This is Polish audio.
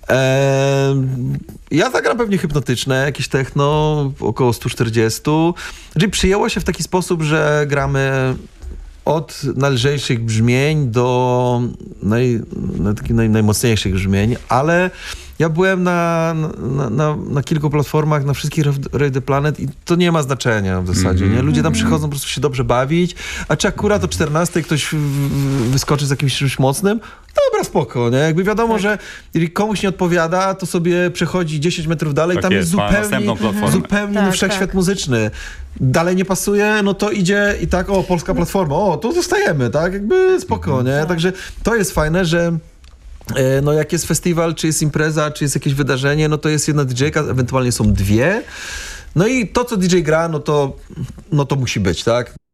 Ja zagram pewnie hypnotyczne, jakieś techno, około 140. Czyli przyjęło się w taki sposób, że gramy od najlżejszych brzmień do takich najmocniejszych brzmień, ale ja byłem na kilku platformach, na wszystkich Rave the Planet i to nie ma znaczenia w zasadzie, nie? Ludzie tam przychodzą po prostu się dobrze bawić, a czy akurat o 14 ktoś wyskoczy z jakimś czymś mocnym, dobra, spoko, nie? Jakby wiadomo, że jeżeli komuś nie odpowiada, to sobie przechodzi 10 metrów dalej, Tak tam jest zupełnie inny wszechświat muzyczny. Dalej nie pasuje, no to idzie i tak, polska platforma, to zostajemy, tak? Jakby spoko, nie? Także to jest fajne, że no jak jest festiwal, czy jest impreza, czy jest jakieś wydarzenie, no to jest jedna DJ-ka, ewentualnie są dwie. No i to, co DJ gra, no to musi być, tak?